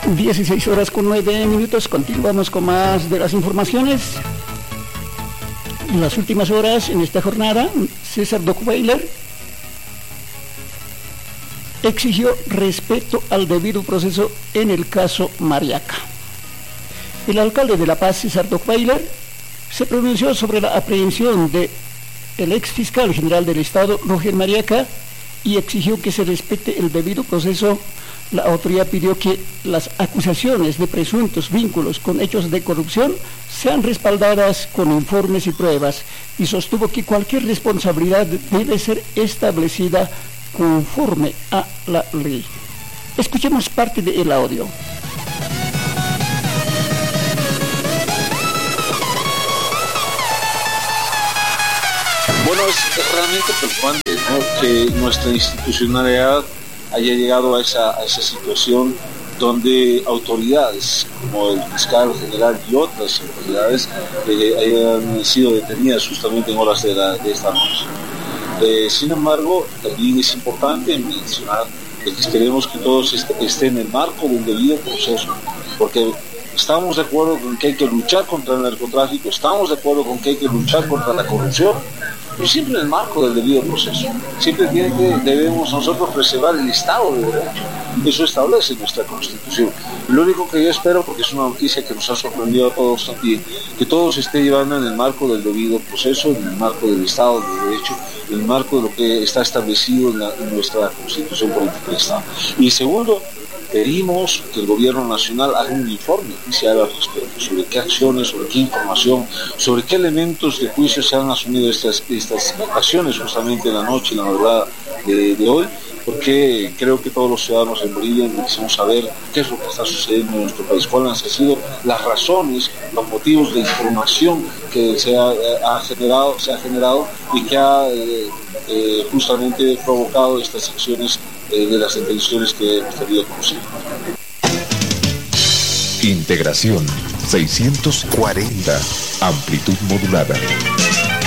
16:09. Continuamos con más de las informaciones. En las últimas horas, en esta jornada, César Dockweiler exigió respeto al debido proceso en el caso Mariaca. El alcalde de La Paz, César Dockweiler, se pronunció sobre la aprehensión de el ex fiscal general del Estado, Roger Mariaca, y exigió que se respete el debido proceso. La autoridad pidió que las acusaciones de presuntos vínculos con hechos de corrupción sean respaldadas con informes y pruebas, y sostuvo que cualquier responsabilidad debe ser establecida conforme a la ley. Escuchemos parte del audio. Bueno, es realmente preocupante, ¿no?, que nuestra institucionalidad haya llegado a esa situación donde autoridades como el fiscal general y otras autoridades hayan sido detenidas justamente en horas de esta noche. Sin embargo, también es importante mencionar que queremos que todos estén en el marco de un debido proceso, porque estamos de acuerdo con que hay que luchar contra el narcotráfico, estamos de acuerdo con que hay que luchar contra la corrupción, pero siempre en el marco del debido proceso. Siempre debemos nosotros preservar el Estado de Derecho. Eso establece nuestra Constitución. Lo único que yo espero, porque es una noticia que nos ha sorprendido a todos también, que todo se esté llevando en el marco del debido proceso, en el marco del Estado de Derecho, en el marco de lo que está establecido en nuestra Constitución Política del Estado. Y segundo, pedimos que el gobierno nacional haga un informe oficial al respecto sobre qué acciones, sobre qué información, sobre qué elementos de juicio se han asumido estas acciones justamente en la noche y la madrugada de hoy, porque creo que todos los ciudadanos en Bolivia necesitamos saber qué es lo que está sucediendo en nuestro país, cuáles han sido las razones, los motivos de información que se ha generado y que ha justamente provocado estas acciones de las detenciones que hemos tenido conocido. Integración 640, amplitud modulada.